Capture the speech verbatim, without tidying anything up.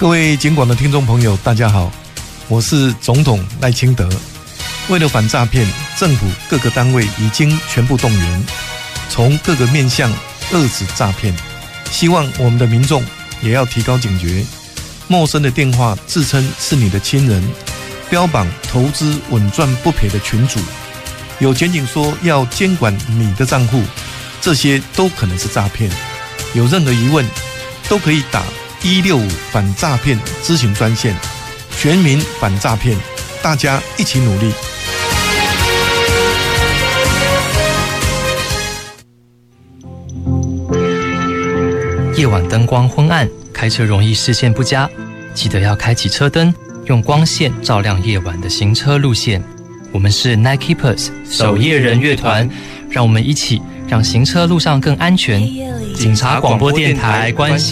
各位警广的听众朋友，大家好，我是总统赖清德。为了反诈骗，政府各个单位已经全部动员，从各个面向遏止诈骗。希望我们的民众也要提高警觉，陌生的电话自称是你的亲人，标榜投资稳赚不赔的群组，有检警说要监管你的账户，这些都可能是诈骗。有任何疑问，都可以打一六五反诈骗咨询专线，全民反诈骗，大家一起努力。 夜晚灯光昏暗，开车容易视线不佳，记得要开启车灯，用光线照亮夜晚的行车路线。我们是 Night Keepers 守夜人乐团，让我们一起让行车路上更安全。警察广播电台关心